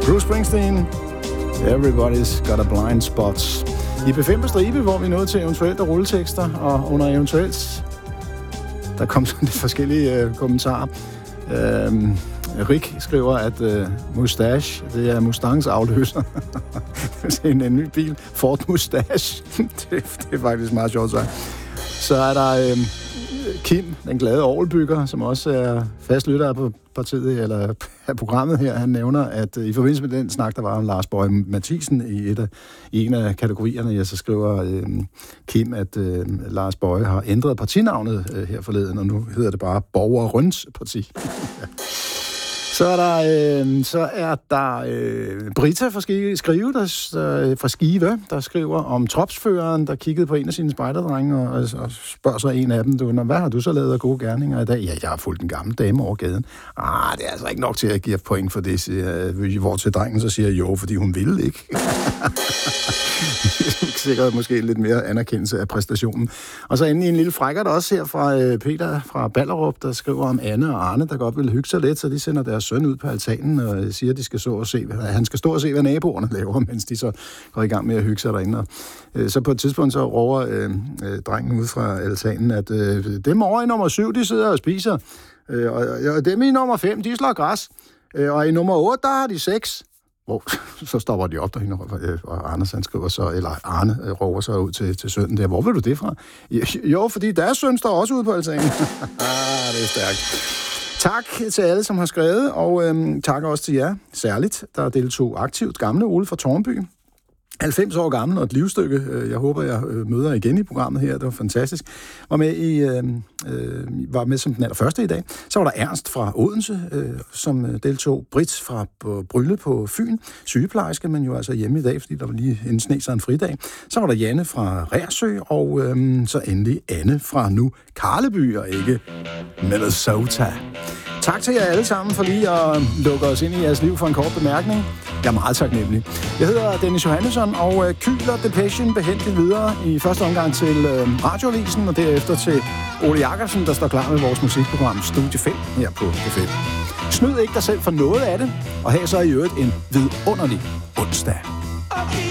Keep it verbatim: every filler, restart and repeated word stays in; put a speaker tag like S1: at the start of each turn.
S1: Bruce Springsteen, Everybody's Got a Blind Spot. I B fem på stribe, hvor vi er nået til eventuelt rulletekster, og under eventuelt, der kom sådan lidt forskellige øh, kommentarer. Øhm, Rik skriver, at øh, Mustache, det er Mustangs afløser. Det er en, en ny bil. Ford Mustache. det, det er faktisk meget sjovt sagt. Så er der øh, Kim, den glade orgelbygger, som også er fastlytter på partiet, eller af programmet her. Han nævner, at øh, i forbindelse med den snak, der var om Lars Boje Mathiesen i, et af, i en af kategorierne, ja, så skriver øh, Kim, at øh, Lars Boje har ændret partinavnet øh, her forleden, og nu hedder det bare Borger Røns Parti. Ja. Så er der, øh, så er der øh, Brita fra Skive, skrive, der, der, fra Skive, der skriver om tropsføreren, der kiggede på en af sine spejderdrenge og, og spørger så en af dem, du, hvad har du så lavet af gode gerninger i dag? Ja, jeg har fulgt en gammel dame over gaden. Ah, det er altså ikke nok til at give point for det, siger, hvor til drengen så siger jo, fordi hun ville ikke. Sikkert måske lidt mere anerkendelse af præstationen. Og så endelig en lille frækker der også her fra øh, Peter fra Ballerup, der skriver om Anne og Arne, der godt vil hygge sig lidt, så de sender deres søn ud på altanen og siger, at de skal stå og se, hvad, han skal stå og se, hvad naboerne laver, mens de så går i gang med at hygge sig derinde. Og, øh, så på et tidspunkt så råber øh, øh, drengen ud fra altanen, at øh, dem over i nummer syv, de sidder og spiser, øh, og, og dem i nummer fem, de slår græs, øh, og i nummer otte, der har de seks. Hvor, så stopper de op derinde, og Anders han skriver så, eller Arne øh, råber så ud til, til sønnen der. Hvor vil du det fra? Jo, fordi deres søn står også ude på altanen. Ah, det er stærkt. Tak til alle, som har skrevet, og øhm, tak også til jer, særligt, der deltog aktivt. Gamle Ole fra Tårnby, halvfems år gammel og et livsstykke. Jeg håber, jeg møder igen i programmet her. Det var fantastisk. Var med, i, øh, øh, var med som den allerførste i dag. Så var der Ernst fra Odense, øh, som deltog. Britt fra Brylle på Fyn. Sygeplejerske, men jo altså hjemme i dag, fordi der var lige en sne sig en fridag. Så var der Janne fra Reersø, og øh, så endelig Anne fra nu Karleby, og ikke Minnesota. Tak til jer alle sammen for lige at lukke os ind i jeres liv for en kort bemærkning. Jeg er meget taknemmelig. Jeg hedder Dennis Johannesson, og kyler Depression behendigt videre i første omgang til øh, Radioavisen, og derefter til Ole Jacobsen, der står klar med vores musikprogram Studie fem her på P fem. Snyd ikke dig selv for noget af det, og have så i øvrigt en vidunderlig onsdag.